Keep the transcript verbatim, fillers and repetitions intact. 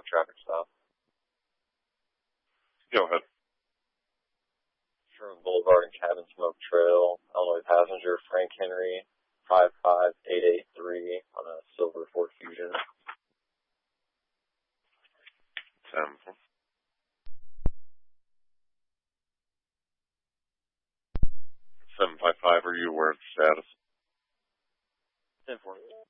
traffic stop. Go ahead. Sherman Boulevard and Cabin Smoke Trail, Illinois passenger Frank Henry, five five eight eight three on a silver Ford Fusion. ten. seven five five, are you aware of the status? ten four.